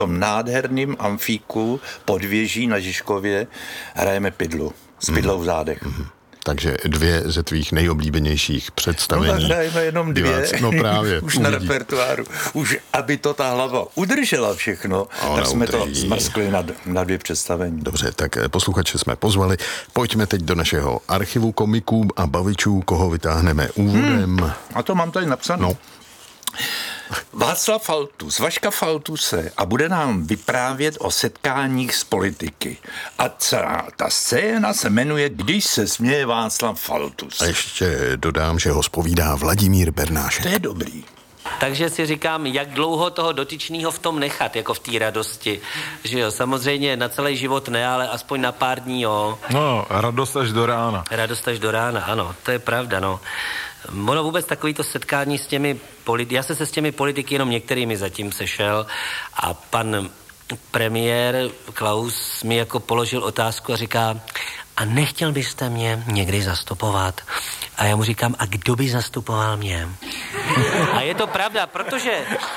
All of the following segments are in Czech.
tom nádherným amfíku pod věží na Žižkově hrajeme Pydlu. S Pydlou v zádech. Takže 2 ze tvých nejoblíbenějších představení. No tak hrajeme jenom 2. No právě. Už na repertoáru. Už aby to ta hlava udržela všechno, tak jsme to zmrskli na 2 představení. Dobře, tak posluchače jsme pozvali. Pojďme teď do našeho archivu komiků a bavičů, koho vytáhneme úvodem. A to mám tady napsané. No. Václav Faltus, Vaška Faltuse a bude nám vyprávět o setkáních s politiky. A ta scéna se jmenuje Když se směje Václav Faltus. A ještě dodám, že ho zpovídá Vladimír Bernášek. To je dobrý. Takže si říkám, jak dlouho toho dotyčného v tom nechat, jako v té radosti. Že jo, samozřejmě na celý život ne, ale aspoň na pár dní, jo. No, radost až do rána. Radost až do rána, ano, to je pravda, no. Ono vůbec takovýto setkání s těmi já se s těmi politiky jenom některými zatím sešel a pan premiér Klaus mi jako položil otázku a říká, a nechtěl byste mě někdy zastupovat? A já mu říkám, a kdo by zastupoval mě? A je to pravda, protože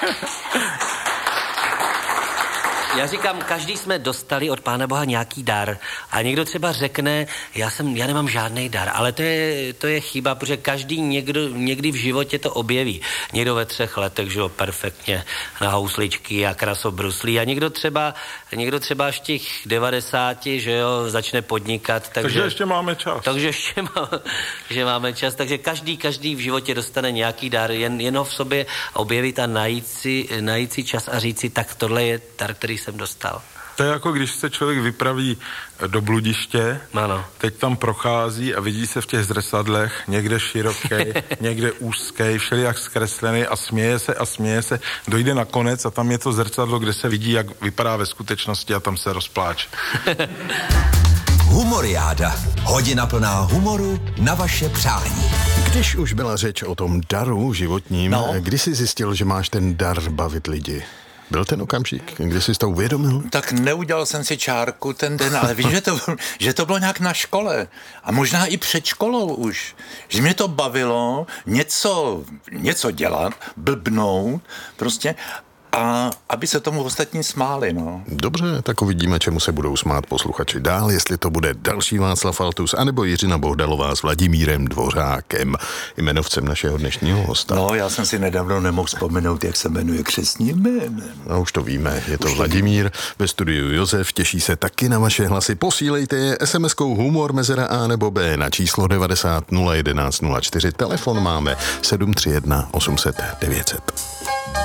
já říkám, každý jsme dostali od Pána Boha nějaký dar a někdo třeba řekne, já nemám žádný dar, ale to je chyba, protože každý někdy v životě to objeví. Někdo ve 3 letech, že jo, perfektně na housličky a krasobruslí a někdo třeba až těch 90, že jo, začne podnikat. Takže ještě máme čas. Takže že máme čas, takže každý v životě dostane nějaký dar, jen ho v sobě objevit a najít si čas a říct si, tak tohle je dar, který jsem dostal. To je jako když se člověk vypraví do bludiště, ano. Teď tam prochází a vidí se v těch zrcadlech, někde široký, někde úzký, všelijak zkreslený a směje se, dojde na konec a tam je to zrcadlo, kde se vidí, jak vypadá ve skutečnosti a tam se rozpláče. Humoriáda. Hodina plná humoru na vaše přání. Když už byla řeč o tom daru životním, kdy jsi zjistil, že máš ten dar bavit lidi? Byl ten okamžik, kdy jsi to uvědomil? Tak neudělal jsem si čárku ten den, ale vím, že to bylo nějak na škole a možná i před školou už. Že mě to bavilo něco dělat, blbnout prostě a aby se tomu ostatní smáli, no. Dobře, tak uvidíme, čemu se budou smát posluchači dál, jestli to bude další Václav Faltus, anebo Jiřina Bohdalová s Vladimírem Dvořákem, jmenovcem našeho dnešního hosta. No, já jsem si nedávno nemohl vzpomenout, jak se jmenuje křestním jménem. No, už to víme, je to Vladimír, ve studiu Josef, těší se taky na vaše hlasy. Posílejte je SMS-kou humor mezera A nebo B na číslo 90 011 04. Telefon máme 731 800 900.